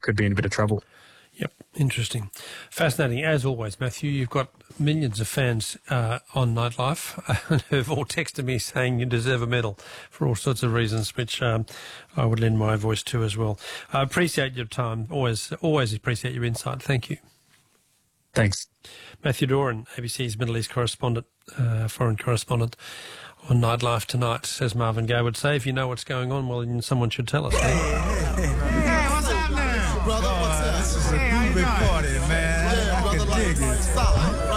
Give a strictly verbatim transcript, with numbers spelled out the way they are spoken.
could be in a bit of trouble. Yep, interesting. Fascinating. As always, Matthew, you've got millions of fans uh, on Nightlife who've all texted me saying you deserve a medal for all sorts of reasons, which um, I would lend my voice to as well. I appreciate your time. Always, always appreciate your insight. Thank you. Thanks. Matthew Doran, A B C's Middle East correspondent, uh, foreign correspondent on Nightlife tonight, as Marvin Gaye would say. If you know what's going on, well, then someone should tell us. Hey, hey, hey, what's up now? Brother, what's up? This is a groovy party, man. I can dig it.